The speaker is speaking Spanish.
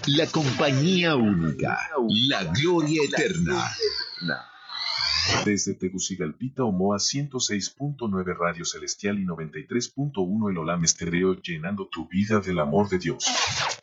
La compañía única, la gloria eterna. Desde Tegucigalpita, Omoa 106.9 Radio Celestial y 93.1 El Olam Estéreo, llenando tu vida del amor de Dios.